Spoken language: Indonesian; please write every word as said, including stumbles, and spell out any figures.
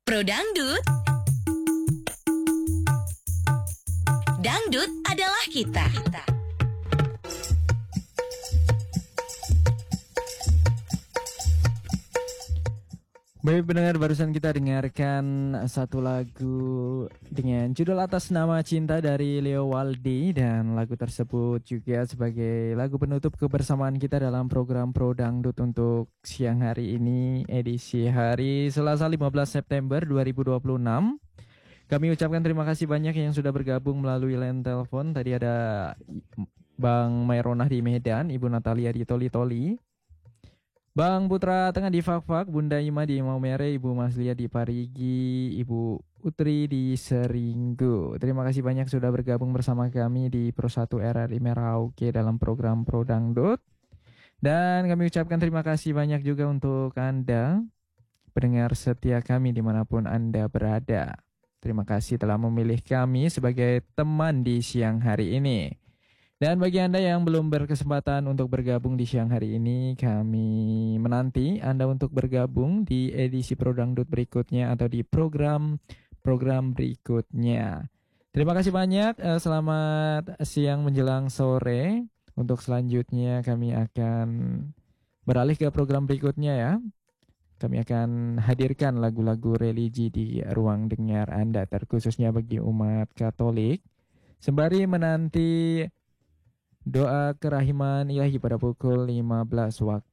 Pro Dangdut. Dangdut adalah kita. Baik pendengar, barusan kita dengarkan satu lagu dengan judul Atas Nama Cinta dari Leo Waldi. Dan lagu tersebut juga sebagai lagu penutup kebersamaan kita dalam program Pro Dangdut untuk siang hari ini, edisi hari Selasa lima belas September dua ribu dua puluh enam. Kami ucapkan terima kasih banyak yang sudah bergabung melalui line telepon. Tadi ada Bang Maironah di Medan, Ibu Natalia di Toli-Toli, Bang Putra Tengah di Fakfak, Bunda Ima di Maumere, Ibu Maslia di Parigi, Ibu Utri di Seringgu. Terima kasih banyak sudah bergabung bersama kami di Pro satu R R I Merauke dalam program Pro Dangdut. Dan kami ucapkan terima kasih banyak juga untuk Anda, pendengar setia kami dimanapun Anda berada. Terima kasih telah memilih kami sebagai teman di siang hari ini. Dan bagi Anda yang belum berkesempatan untuk bergabung di siang hari ini, kami menanti Anda untuk bergabung di edisi Pro Dangdut berikutnya atau di program-program berikutnya. Terima kasih banyak, selamat siang menjelang sore. Untuk selanjutnya kami akan beralih ke program berikutnya ya. Kami akan hadirkan lagu-lagu religi di ruang dengar Anda, terkhususnya bagi umat Katolik. Sembari menanti doa kerahiman ilahi pada pukul lima belas waktu